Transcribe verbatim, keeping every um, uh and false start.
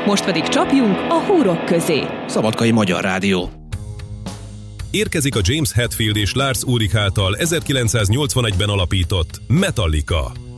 Most pedig csapjunk a húrok közé. Szabadkai Magyar Rádió. Érkezik a James Hetfield és Lars Ulrich által ezerkilencszáznyolcvanegyben alapított Metallica.